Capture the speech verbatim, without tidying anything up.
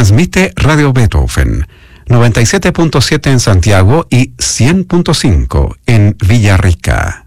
Transmite Radio Beethoven, noventa y siete punto siete en Santiago y cien punto cinco en Villarrica.